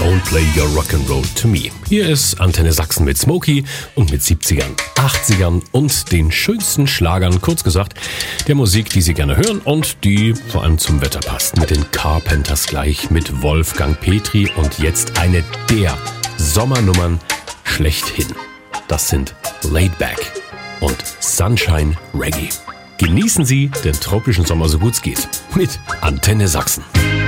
Don't Play Your Rock'n'Roll to Me. Hier ist Antenne Sachsen mit Smokey und mit 70ern, 80ern und den schönsten Schlagern, kurz gesagt, der Musik, die Sie gerne hören und die vor allem zum Wetter passt. Mit den Carpenters gleich, mit Wolfgang Petri und jetzt eine der Sommernummern schlechthin. Das sind Laid Back und Sunshine Reggae. Genießen Sie den tropischen Sommer so gut es geht mit Antenne Sachsen.